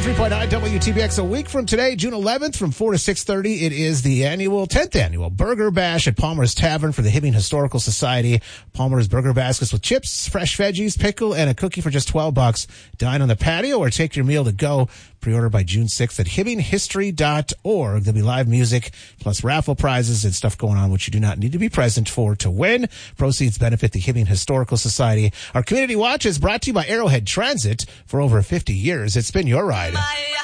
93.9 WTBX. A week from today, June 11th, from 4 to 6:30, it is the 10th annual Burger Bash at Palmer's Tavern for the Hibbing Historical Society. Palmer's Burger Baskets with chips, fresh veggies, pickle, and a cookie for just $12. Dine on the patio or take your meal to go. Pre-order by June 6th at hibbinghistory.org. There'll be live music plus raffle prizes and stuff going on which you do not need to be present for to win. Proceeds benefit the Hibbing Historical Society. Our Community Watch is brought to you by Arrowhead Transit. For over 50 years, it's been your ride.